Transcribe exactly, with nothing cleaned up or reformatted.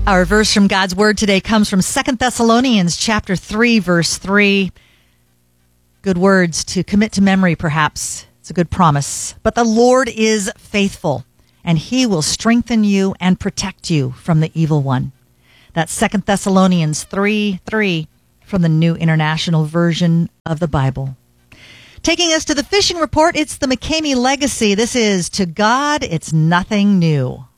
Our verse from God's Word today comes from Second Thessalonians chapter three, verse three. Good words to commit to memory, perhaps. It's a good promise. But the Lord is faithful, and He will strengthen you and protect you from the evil one. That's Second Thessalonians three, three from the New International Version of the Bible. Taking us to the fishing report, it's the McCamey Legacy. This is To God, It's Nothing New.